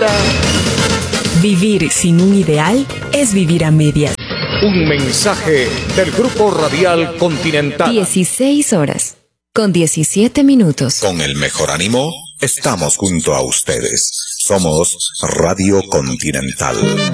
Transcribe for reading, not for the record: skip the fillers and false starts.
ahora. Vivir sin un ideal es vivir a medias. Un mensaje del Grupo Radial Continental. 16 horas, con 17 minutos. Con el mejor ánimo, estamos junto a ustedes. Somos Radio Continental.